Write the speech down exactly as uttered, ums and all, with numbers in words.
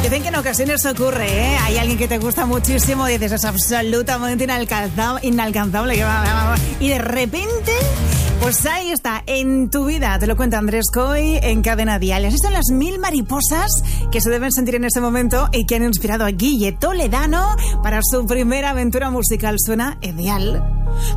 Dicen que en ocasiones ocurre, ¿eh? Hay alguien que te gusta muchísimo y dices, es absolutamente inalcanzable, inalcanzable y de repente, pues ahí está, en tu vida. Te lo cuenta Andrés Coy en Cadena Dial. Así son las mil mariposas que se deben sentir en este momento y que han inspirado a Guille Toledano para su primera aventura musical. Suena ideal.